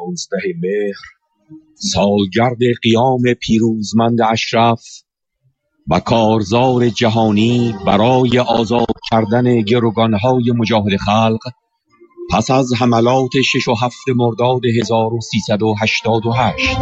16 مهر، سالگرد قیام پیروزمند اشرف و کارزار جهانی برای آزاد کردن گروگانهای مجاهد خلق پس از حملات 6 و 7 مرداد 1388